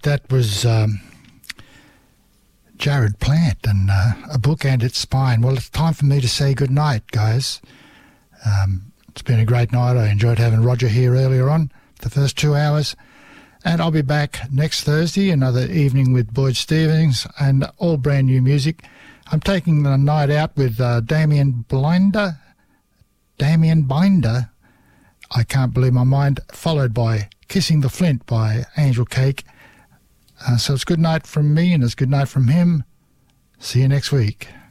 that was Jared Plant and A Book and Its Spine. Well, it's time for me to say good night, guys. It's been a great night. I enjoyed having Roger here earlier on, the first 2 hours. And I'll be back next Thursday, another evening with Boyd Stevens and all brand new music. I'm taking the night out with Damien Binder, I Can't Believe My Mind, followed by Kissing the Flint by Angel Cake. So it's good night from me and it's good night from him. See you next week.